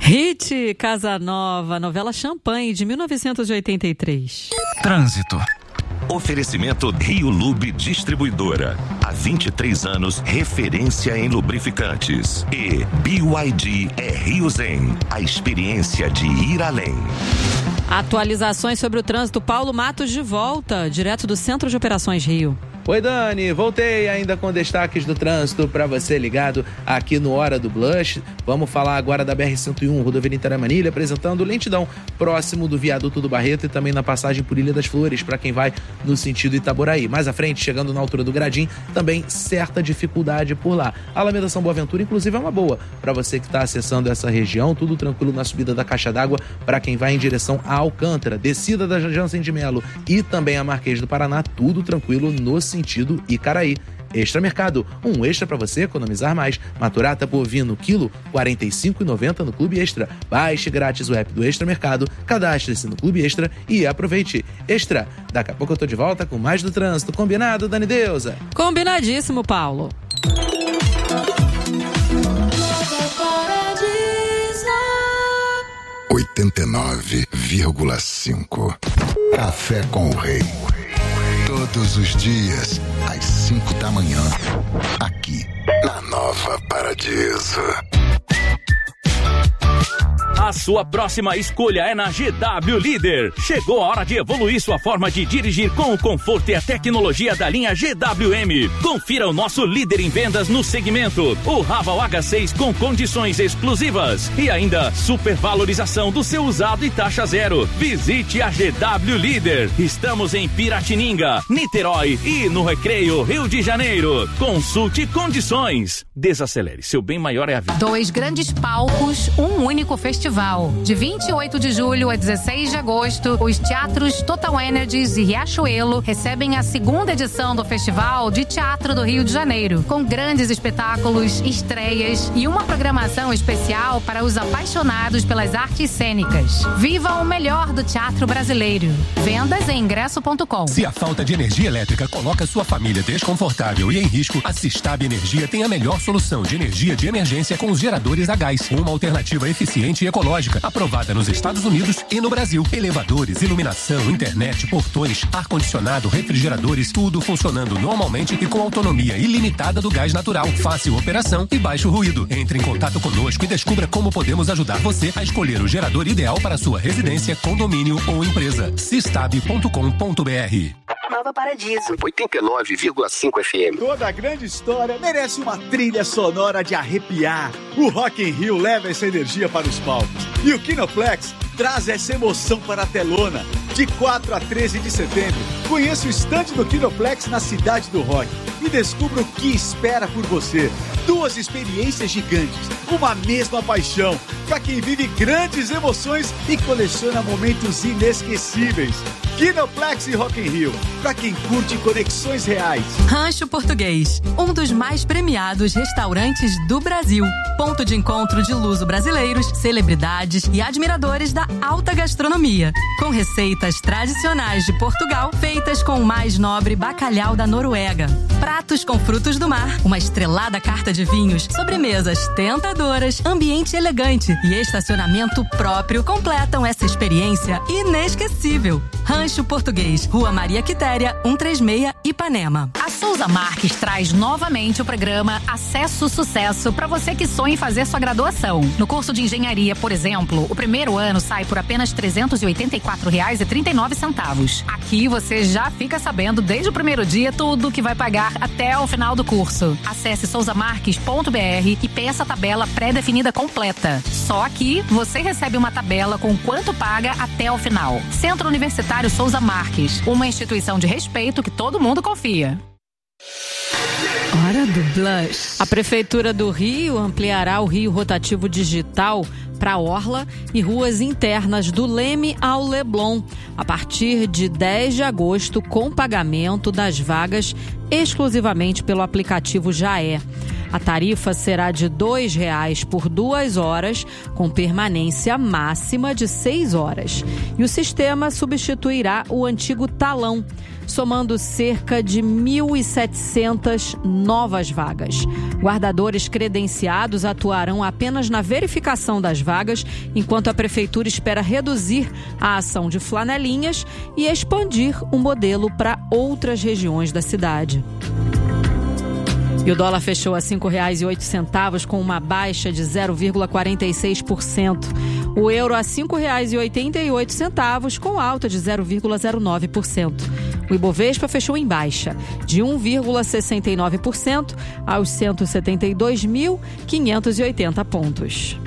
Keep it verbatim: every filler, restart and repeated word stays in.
Hit Casa Nova, novela Champanhe de mil novecentos e oitenta e três. Trânsito. Oferecimento Rio Lube Distribuidora. Há vinte e três anos, referência em lubrificantes. E B Y D é Rio Zen, a experiência de ir além. Atualizações sobre o trânsito. Paulo Matos de volta, direto do Centro de Operações Rio. Oi, Dani, voltei ainda com destaques do trânsito para você ligado aqui no Hora do Blush. Vamos falar agora da B R cento e um, rodovia Niterói-Manilha, apresentando lentidão próximo do viaduto do Barreto e também na passagem por Ilha das Flores, para quem vai no sentido Itaboraí. Mais à frente, chegando na altura do Gradim, também certa dificuldade por lá. A Alameda São Boaventura, inclusive, é uma boa para você que está acessando essa região, tudo tranquilo na subida da Caixa d'Água para quem vai em direção a Alcântara, descida da Jansen de Melo e também a Marquês do Paraná, tudo tranquilo no sentido Icaraí. Extra Mercado, um extra para você economizar mais. Maturata bovino quilo quarenta e cinco reais e noventa centavos no Clube Extra. Baixe grátis o app do Extra Mercado, cadastre-se no Clube Extra e aproveite. Extra, daqui a pouco eu tô de volta com mais do trânsito. Combinado, Dani Deusa? Combinadíssimo, Paulo. oitenta e nove vírgula cinco. Café com o Rei. Todos os dias, às cinco da manhã, aqui na Nova Paradiso. A sua próxima escolha é na G W Líder. Chegou a hora de evoluir sua forma de dirigir com o conforto e a tecnologia da linha G W M. Confira o nosso líder em vendas no segmento, o Raval H seis com condições exclusivas e ainda supervalorização do seu usado e taxa zero. Visite a G W Líder. Estamos em Piratininga, Niterói e no Recreio, Rio de Janeiro. Consulte condições. Desacelere, seu bem maior é a vida. Dois grandes palcos, um único festival. De vinte e oito de julho a dezesseis de agosto, os teatros Total Energies e Riachuelo recebem a segunda edição do Festival de Teatro do Rio de Janeiro, com grandes espetáculos, estreias e uma programação especial para os apaixonados pelas artes cênicas. Viva o melhor do teatro brasileiro. Vendas em ingresso ponto com. Se a falta de energia elétrica coloca sua família desconfortável e em risco, a Sistab Energia tem a melhor solução de energia de emergência com os geradores a gás. Uma alternativa eficiente e ecológica, aprovada nos Estados Unidos e no Brasil. Elevadores, iluminação, internet, portões, ar-condicionado, refrigeradores, tudo funcionando normalmente e com autonomia ilimitada do gás natural. Fácil operação e baixo ruído. Entre em contato conosco e descubra como podemos ajudar você a escolher o gerador ideal para sua residência, condomínio ou empresa. sistab ponto com ponto br. Nova Paradiso. oitenta e nove vírgula cinco F M. Toda grande história merece uma trilha sonora de arrepiar. O Rock in Rio leva essa energia para os palcos. E o Kinoplex traz essa emoção para a telona. De quatro a treze de setembro, conheça o estande do Kinoplex na Cidade do Rock e descubra o que espera por você. Duas experiências gigantes, uma mesma paixão, para quem vive grandes emoções e coleciona momentos inesquecíveis. Kinoplex e Rock in Rio, para quem curte conexões reais. Rancho Português, um dos mais premiados restaurantes do Brasil. Ponto de encontro de luso-brasileiros, celebridades e admiradores da alta gastronomia. Com receitas tradicionais de Portugal, feitas com o mais nobre bacalhau da Noruega. Pratos com frutos do mar, uma estrelada carta de vinhos, sobremesas tentadoras, ambiente elegante e estacionamento próprio completam essa experiência inesquecível. Rancho Português, Rua Maria Quitéria, cento e trinta e seis, Ipanema. A Souza Marques traz novamente o programa Acesso Sucesso para você que sonha em fazer sua graduação. No curso de engenharia, por exemplo, o primeiro ano sai por apenas trezentos e oitenta e quatro reais e trinta e nove centavos. Aqui você já fica sabendo desde o primeiro dia tudo que vai pagar até o final do curso. Acesse souza marques ponto br e peça a tabela pré-definida completa. Só aqui você recebe uma tabela com quanto paga até o final. Centro Universitário Souza Marques, uma instituição de respeito que todo mundo confia. Hora do Blush. A Prefeitura do Rio ampliará o Rio Rotativo Digital para orla e ruas internas do Leme ao Leblon, a partir de dez de agosto, com pagamento das vagas exclusivamente pelo aplicativo Jaé. A tarifa será de dois reais por duas horas, com permanência máxima de seis horas. E o sistema substituirá o antigo talão. somando cerca de mil e setecentas novas vagas. Guardadores credenciados atuarão apenas na verificação das vagas, enquanto a Prefeitura espera reduzir a ação de flanelinhas e expandir o modelo para outras regiões da cidade. E o dólar fechou a cinco reais e oito centavos com uma baixa de zero vírgula quarenta e seis por cento. O euro a cinco reais e oitenta e oito centavos com alta de zero vírgula zero nove por cento. O Ibovespa fechou em baixa de um vírgula sessenta e nove por cento aos cento e setenta e dois mil quinhentos e oitenta pontos.